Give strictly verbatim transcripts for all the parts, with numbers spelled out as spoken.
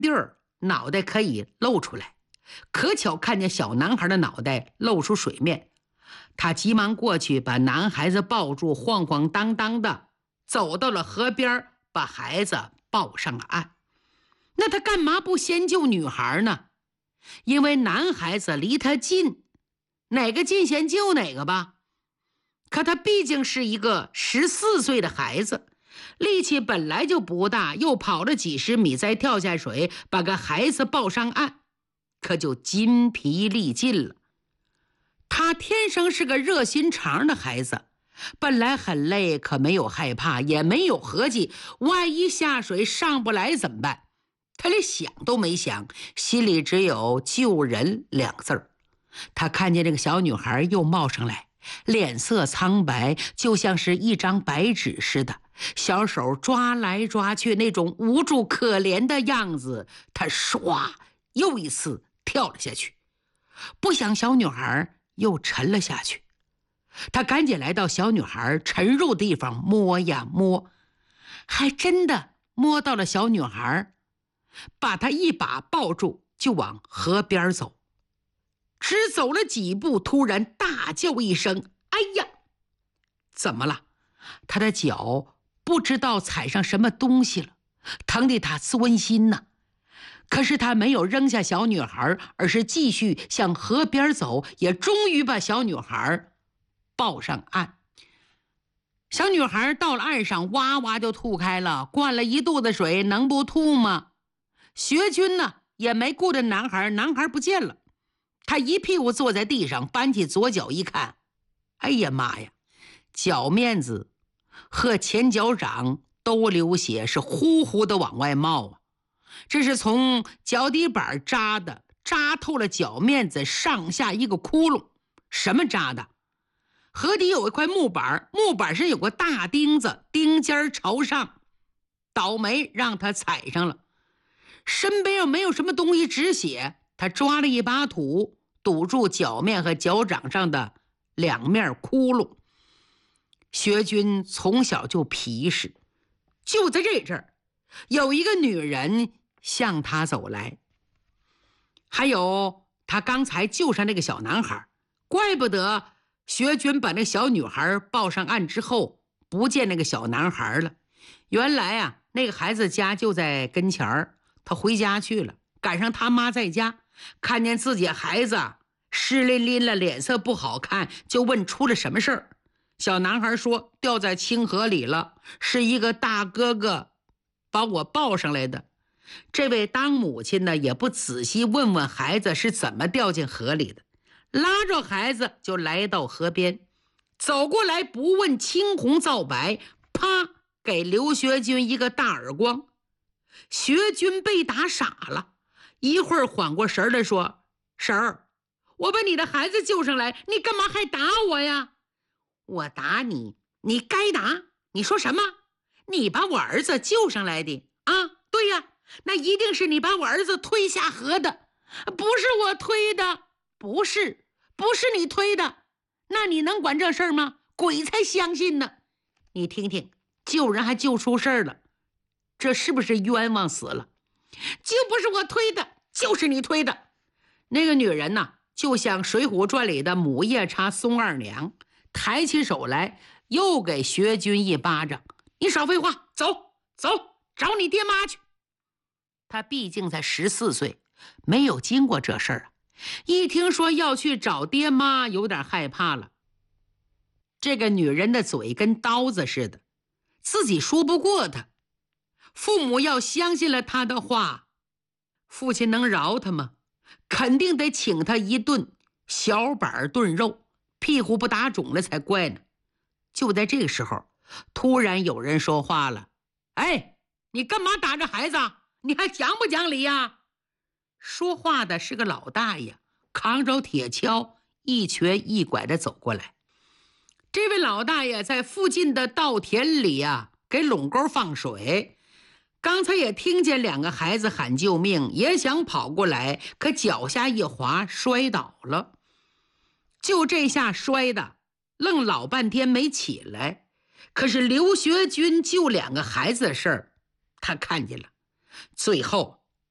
地儿脑袋可以露出来，可巧看见小男孩的脑袋露出水面，他急忙过去把男孩子抱住，晃晃荡荡的走到了河边，把孩子抱上了岸。那他干嘛不先救女孩呢？因为男孩子离他近，哪个近先救哪个吧。可他毕竟是一个十四岁的孩子，力气本来就不大，又跑了几十米再跳下水把个孩子抱上岸，可就筋疲力尽了。他天生是个热心肠的孩子，本来很累，可没有害怕，也没有合计万一下水上不来怎么办。他连想都没想，心里只有救人两个字儿。他看见这个小女孩又冒上来，脸色苍白，就像是一张白纸似的，小手抓来抓去，那种无助可怜的样子，他唰又一次跳了下去。不想小女孩又沉了下去，他赶紧来到小女孩沉入的地方摸呀摸，还真的摸到了小女孩，把她一把抱住，就往河边走。只走了几步，突然大叫一声：“哎呀！”怎么了？他的脚不知道踩上什么东西了，疼得他钻心呐。可是他没有扔下小女孩，而是继续向河边走，也终于把小女孩抱上岸。小女孩到了岸上，哇哇就吐开了，灌了一肚子水，能不吐吗？学军呢也没顾着男孩，男孩不见了。他一屁股坐在地上，搬起左脚一看，哎呀妈呀，脚面子和前脚掌都流血，是呼呼的往外冒啊！这是从脚底板扎的，扎透了脚面子，上下一个窟窿。什么扎的？河底有一块木板，木板上有个大钉子，钉尖朝上，倒霉让他踩上了。身边又没有什么东西止血，他抓了一把土堵住脚面和脚掌上的两面窟窿。薛军从小就皮实，就在这阵儿，有一个女人向他走来，还有他刚才救上那个小男孩。怪不得薛军把那小女孩抱上岸之后不见那个小男孩了，原来啊，那个孩子家就在跟前儿，他回家去了，赶上他妈在家，看见自己孩子湿淋淋了，脸色不好看，就问出了什么事儿。小男孩说掉在清河里了，是一个大哥哥把我抱上来的。这位当母亲的也不仔细问问孩子是怎么掉进河里的，拉着孩子就来到河边，走过来不问青红皂白，啪给刘学军一个大耳光。学军被打傻了，一会儿缓过神来说：“婶儿，我把你的孩子救上来，你干嘛还打我呀？”“我打你，你该打。你说什么？你把我儿子救上来的啊？对呀，那一定是你把我儿子推下河的。”“不是我推的。”“不是，不是你推的。那你能管这事儿吗？鬼才相信呢。你听听，救人还救出事儿了，这是不是冤枉死了？”“就不是我推的，就是你推的。”那个女人呢，就像《水浒传》里的母夜叉松二娘，抬起手来又给薛军一巴掌：“你少废话，走走，找你爹妈去。”他毕竟才十四岁，没有经过这事儿啊，一听说要去找爹妈，有点害怕了。这个女人的嘴跟刀子似的，自己说不过她。父母要相信了他的话，父亲能饶他吗？肯定得请他一顿小板炖肉，屁股不打肿了才怪呢。就在这个时候，突然有人说话了：“哎，你干嘛打着孩子？你还讲不讲理呀？”说话的是个老大爷，扛着铁锹，一瘸一拐的走过来。这位老大爷在附近的稻田里啊，给垄沟放水。刚才也听见两个孩子喊救命，也想跑过来，可脚下一滑，摔倒了。就这下摔的愣老半天没起来。可是刘学军救两个孩子的事儿他看见了，最后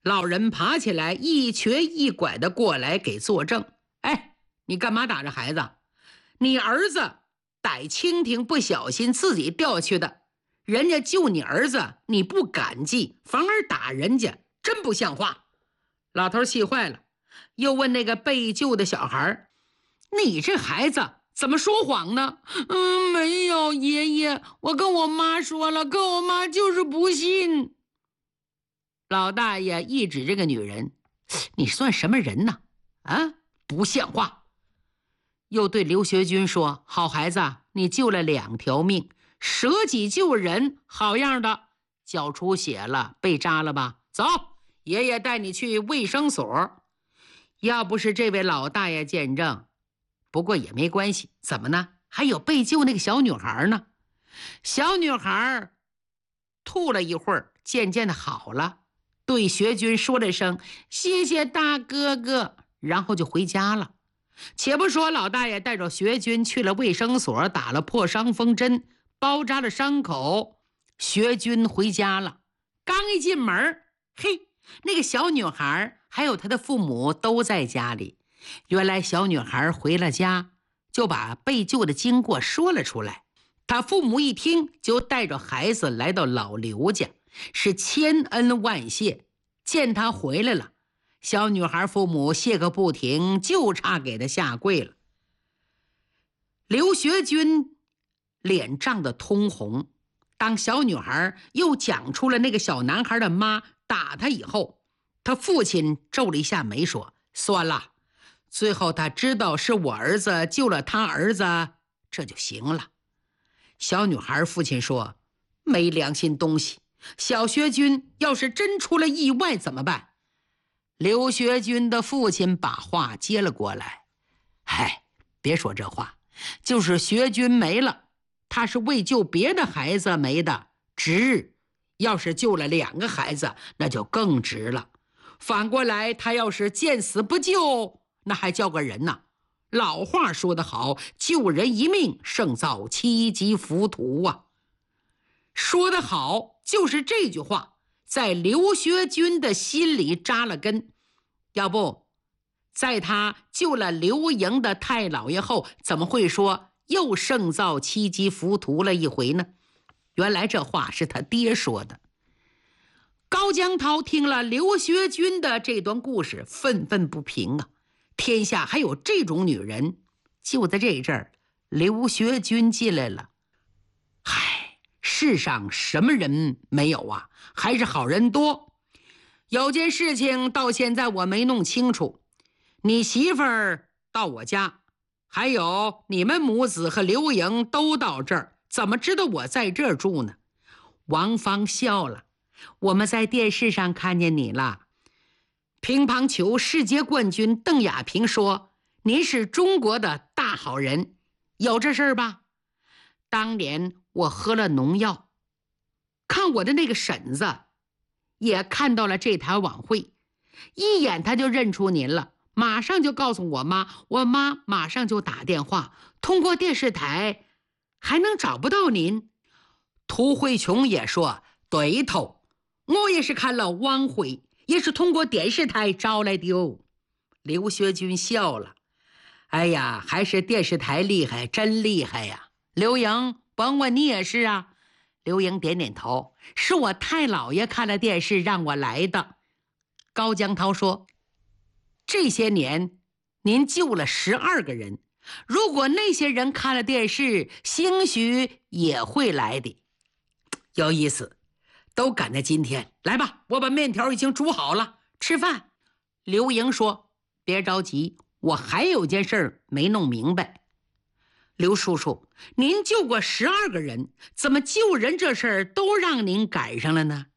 老人爬起来，一瘸一拐的过来给作证。哎，你干嘛打着孩子？你儿子逮蜻蜓不小心自己掉去的，人家救你儿子，你不感激，反而打人家，真不像话。老头气坏了，又问那个被救的小孩：你这孩子怎么说谎呢？嗯，没有，爷爷，我跟我妈说了，可我妈就是不信。老大爷一指这个女人：你算什么人呢？啊，不像话。又对刘学军说：好孩子，你救了两条命，舍己救人，好样的。脚出血了，被扎了吧？走，爷爷带你去卫生所。要不是这位老大爷见证，不过也没关系。怎么呢？还有被救那个小女孩呢。小女孩吐了一会儿，渐渐的好了，对学军说了声谢谢大哥哥，然后就回家了。且不说老大爷带着学军去了卫生所，打了破伤风针，包扎了伤口，学军回家了。刚一进门，嘿，那个小女孩还有她的父母都在家里。原来小女孩回了家，就把被救的经过说了出来。她父母一听，就带着孩子来到老刘家，是千恩万谢。见她回来了，小女孩父母谢个不停，就差给她下跪了。刘学军脸涨得通红。当小女孩又讲出了那个小男孩的妈打他以后，他父亲皱了一下眉说：算了，最后他知道是我儿子救了他儿子，这就行了。小女孩父亲说：没良心东西，小学军要是真出了意外怎么办？刘学军的父亲把话接了过来：嗨，别说这话，就是学军没了，他是为救别的孩子没的，值。要是救了两个孩子，那就更值了。反过来，他要是见死不救，那还叫个人呢？老话说得好，救人一命胜造七级浮屠啊。说得好，就是这句话在刘学军的心里扎了根。要不在他救了刘盈的太老爷后，怎么会说又胜造七级浮屠了一回呢？原来这话是他爹说的。高江涛听了刘学军的这段故事，愤愤不平啊！天下还有这种女人？就在这阵儿，刘学军进来了。嗨，世上什么人没有啊？还是好人多。有件事情到现在我没弄清楚，你媳妇儿到我家，还有你们母子和刘盈都到这儿，怎么知道我在这儿住呢？王芳笑了：我们在电视上看见你了。乒乓球世界冠军邓亚萍说：您是中国的大好人，有这事儿吧？当年我喝了农药，看我的那个婶子也看到了这台晚会，一眼他就认出您了，马上就告诉我妈，我妈马上就打电话，通过电视台还能找不到您。涂慧琼也说：对头，我也是看了晚会，也是通过电视台找来的哦。刘学军笑了：哎呀，还是电视台厉害，真厉害呀。刘盈，甭问你也是啊。刘盈点点头：是我太姥爷看了电视让我来的。高江涛说：这些年您救了十二个人，如果那些人看了电视，兴许也会来的。有意思，都赶在今天。来吧，我把面条已经煮好了，吃饭。刘盈说：别着急，我还有件事没弄明白。刘叔叔，您救过十二个人，怎么救人这事儿都让您赶上了呢？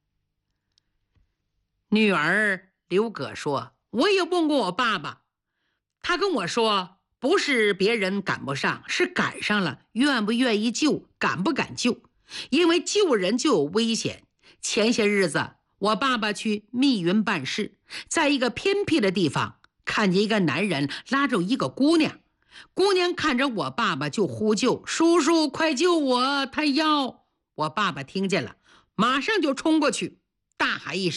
女儿刘葛说：我也问过我爸爸，他跟我说，不是别人赶不上，是赶上了，愿不愿意救，敢不敢救。因为救人就有危险。前些日子我爸爸去密云办事，在一个偏僻的地方看见一个男人拉着一个姑娘，姑娘看着我爸爸就呼救：叔叔快救我，他要。我爸爸听见了，马上就冲过去，大喊一声：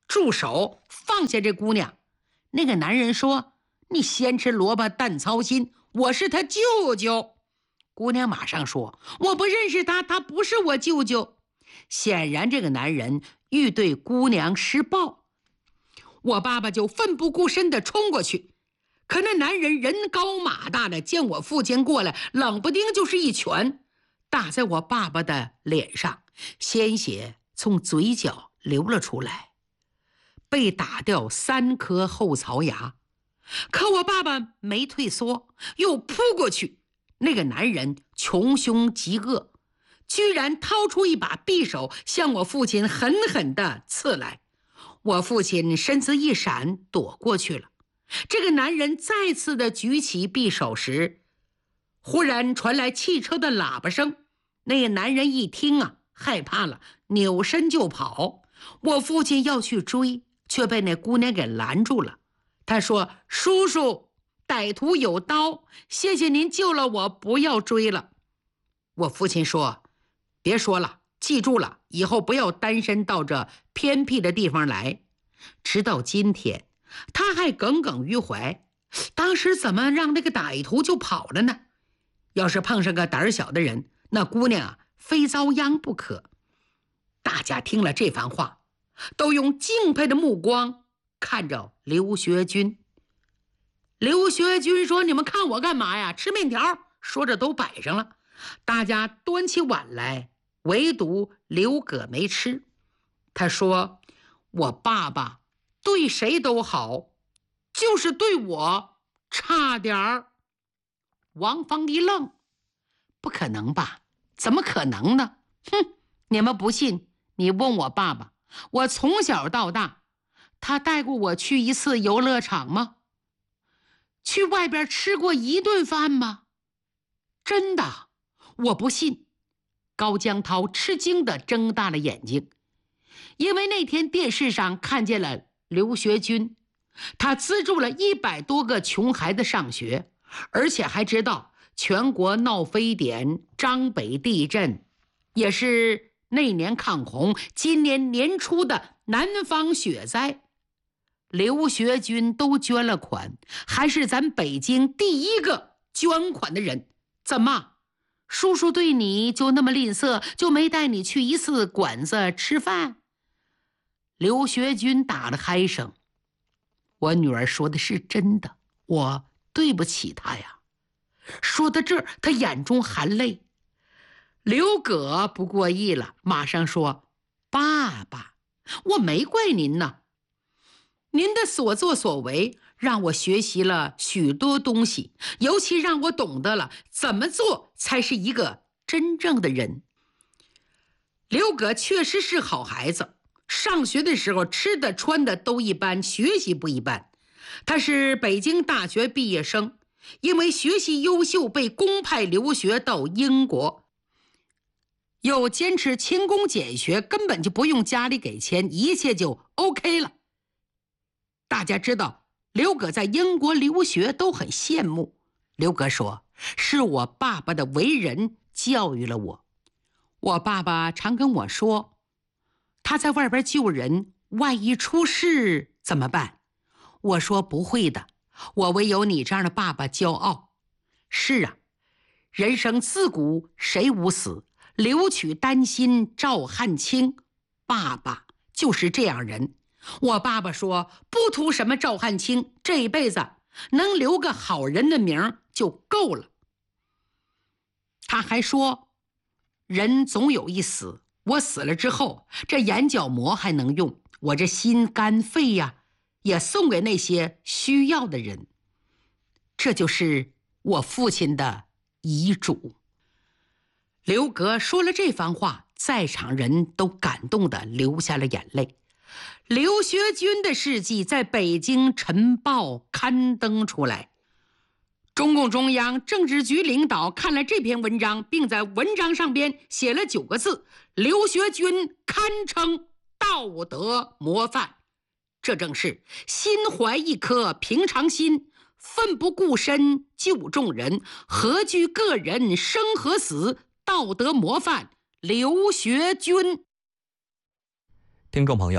住手，放下这姑娘。那个男人说，你先吃萝卜淡操心，我是他舅舅。姑娘马上说，我不认识他，他不是我舅舅。显然这个男人欲对姑娘施暴，我爸爸就奋不顾身地冲过去，可那男人人高马大的，见我父亲过来，冷不丁就是一拳打在我爸爸的脸上，鲜血从嘴角流了出来，被打掉三颗后槽牙。可我爸爸没退缩，又扑过去。那个男人穷凶极恶，居然掏出一把匕首向我父亲狠狠地刺来。我父亲身子一闪，躲过去了。这个男人再次的举起匕首时，忽然传来汽车的喇叭声。那个男人一听啊，害怕了，扭身就跑。我父亲要去追，却被那姑娘给拦住了。他说，叔叔，歹徒有刀，谢谢您救了我，不要追了。我父亲说，别说了，记住了，以后不要单身到这偏僻的地方来。直到今天，他还耿耿于怀，当时怎么让那个歹徒就跑了呢？要是碰上个胆小的人，那姑娘啊，非遭殃不可。大家听了这番话，都用敬佩的目光看着刘学军。刘学军说，你们看我干嘛呀？吃面条。说着都摆上了，大家端起碗来，唯独刘葛没吃。他说，我爸爸对谁都好，就是对我差点儿。王芳一愣，不可能吧？怎么可能呢？哼，你们不信，你问我爸爸，我从小到大，他带过我去一次游乐场吗？去外边吃过一顿饭吗？真的，我不信。高江涛吃惊地睁大了眼睛，因为那天电视上看见了刘学军，他资助了一百多个穷孩子上学，而且还知道全国闹非典、张北地震，也是那年抗洪，今年年初的南方雪灾。刘学军都捐了款，还是咱北京第一个捐款的人。怎么，叔叔对你就那么吝啬，就没带你去一次馆子吃饭？刘学军打了嗨声，我女儿说的是真的，我对不起她呀。说到这儿，他眼中含泪。刘葛不过意了，马上说，爸爸，我没怪您呢，您的所作所为让我学习了许多东西，尤其让我懂得了怎么做才是一个真正的人。刘葛确实是好孩子，上学的时候吃的穿的都一般，学习不一般。他是北京大学毕业生，因为学习优秀被公派留学到英国，又坚持勤工俭学，根本就不用家里给钱，一切就 OK 了。大家知道刘葛在英国留学都很羡慕。刘葛说，是我爸爸的为人教育了我。我爸爸常跟我说，他在外边救人，万一出事怎么办？我说不会的，我唯有你这样的爸爸骄傲。是啊，人生自古谁无死，留取丹心照汗青，爸爸就是这样人。我爸爸说，不图什么照汗青，这一辈子能留个好人的名就够了。他还说，人总有一死，我死了之后，这眼角膜还能用，我这心肝肺呀，也送给那些需要的人。这就是我父亲的遗嘱。刘葛说了这番话，在场人都感动地流下了眼泪。刘学军的事迹在北京晨报刊登出来，中共中央政治局领导看了这篇文章，并在文章上边写了九个字：刘学军堪称道德模范。这正是心怀一颗平常心，奋不顾身救众人，何惧个人生和死，道德模范刘学军。 听众朋友，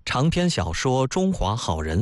长篇小说《中华好人》